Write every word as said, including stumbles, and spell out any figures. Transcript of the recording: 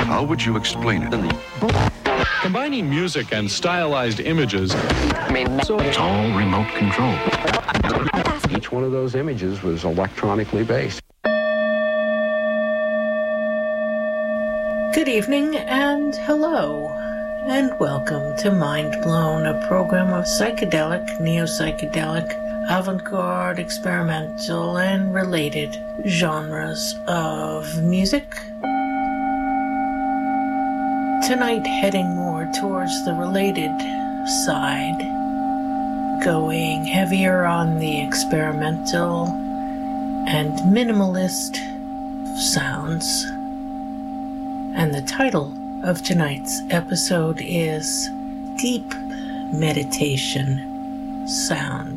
How would you explain it? Combining music and stylized images. So it's all remote control. Each one of those images was electronically based. Good evening and hello, and welcome to Mind Blown, a program of psychedelic, neo-psychedelic, avant-garde, experimental, and related genres of music. Tonight heading more towards the related side, going heavier on the experimental and minimalist sounds. And the title of tonight's episode is Deep Meditation Sound.